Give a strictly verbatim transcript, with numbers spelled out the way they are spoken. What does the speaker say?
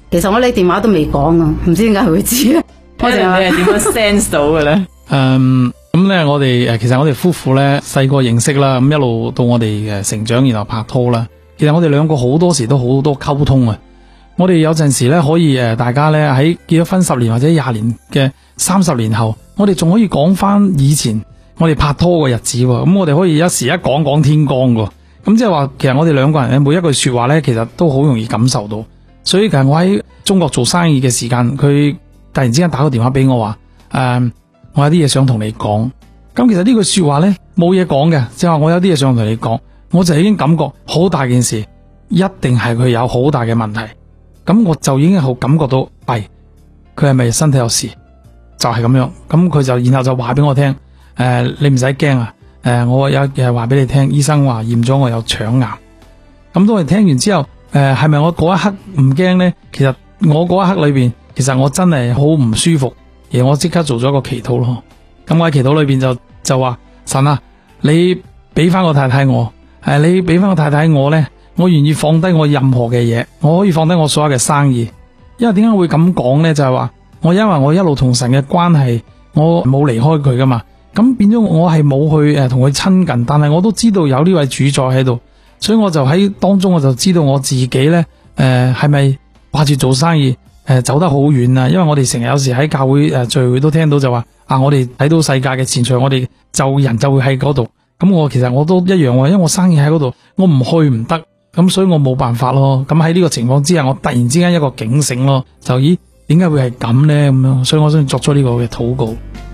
其實我呢電話都未講啊，唔知點解佢會知啊。 我哋你係點樣 sense 到嘅咧？ 誒，咁咧我哋誒，其實我哋夫婦咧細個認識啦，咁一路到我哋誒成長，然後拍拖啦。其實我哋兩個好多時都好多溝通啊。我哋有陣時咧可以誒，大家咧喺結咗婚十年或者廿年嘅三十年後，我哋仲可以講翻以前我哋拍拖嘅日子。咁我哋可以一時一講講天光噶。咁即係話，其實我哋兩個人咧每一句說話咧，其實都好容易感受到。所以其實我喺中國做生意嘅時間，佢突然之間打個電話俾我話，誒、呃，我有啲嘢想同你講。咁其實呢句說話咧冇嘢講嘅，即係話我有啲嘢想同你講，我就已經感覺好大件事，一定係佢有好大嘅問題。咁我就已經好感覺到，弊，佢係咪身體有事？就係咁樣。咁佢就然後就話俾我聽，誒、呃，你唔使驚啊，誒、呃，我有嘢話俾你聽，醫生話驗咗我有腸癌。咁當我哋聽完之後，誒、呃，係咪我嗰一刻唔驚呢？其實我嗰一刻裏邊，其實我真係好唔舒服，而我即刻做咗個祈禱咯。咁我喺祈禱裏邊就就話，神啊，你俾翻個太太我，誒，你俾翻個太太我呢，我願意放低我任何嘅嘢，我可以放低我所有嘅生意。因為點解會咁講呢？就係話我因為我一路同神嘅關係，我冇離開佢噶嘛，咁變咗我係冇去誒同佢親近，但係我都知道有呢位主宰喺度，所以我就喺當中我就知道我自己呢，誒係咪掛住做生意誒、呃、走得好遠啊？因為我哋成日有時喺教會誒、呃、聚會都聽到就話啊，我哋睇到世界嘅前途，我哋就人就會喺嗰度。咁我其實我都一樣喎，因為我生意喺嗰度，我唔去唔得，咁所以我冇辦法咯。咁喺呢個情況之下，我突然之間一個警醒咯，就咦點解會係咁呢？咁樣，所以我先作出呢個嘅禱告。